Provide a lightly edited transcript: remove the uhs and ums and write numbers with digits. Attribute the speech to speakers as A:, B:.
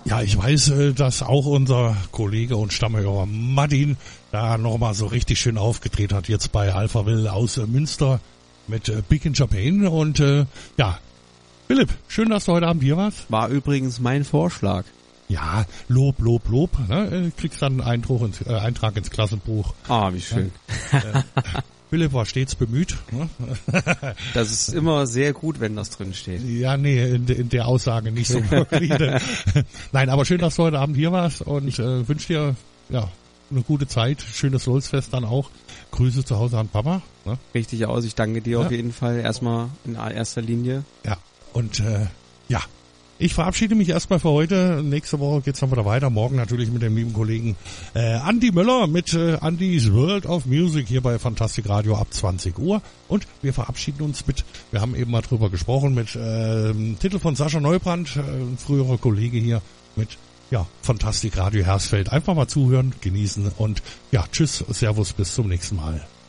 A: Ja, ich weiß, dass auch unser Kollege und Stammhörer Martin da nochmal so richtig schön aufgedreht hat, jetzt bei Alphaville aus Münster mit Big in Japan. Und ja, Philipp, schön, dass du heute Abend hier warst.
B: War übrigens mein Vorschlag.
A: Ja, Lob, ne? Kriegst dann einen Eintrag ins Klassenbuch.
B: Ah, wie schön.
A: Philipp war stets bemüht. Ne?
B: Das ist immer sehr gut, wenn das drin steht.
A: Ja, nee, in der Aussage nicht so wirklich. Nein, aber schön, dass du heute Abend hier warst und wünsche dir ja eine gute Zeit. Schönes Solsfest dann auch. Grüße zu Hause an Papa. Ne?
B: Richtig aus. Ich danke dir auf jeden Fall erstmal in erster Linie.
A: Ja, und ja. Ich verabschiede mich erstmal für heute. Nächste Woche geht's dann wieder weiter. Morgen natürlich mit dem lieben Kollegen Andi Möller mit Andys World of Music hier bei Fantastic Radio ab 20 Uhr. Und wir verabschieden uns wir haben eben mal drüber gesprochen, mit Titel von Sascha Neubrand, früherer Kollege hier, mit Fantastic Radio Hersfeld. Einfach mal zuhören, genießen und ja, tschüss, servus, bis zum nächsten Mal.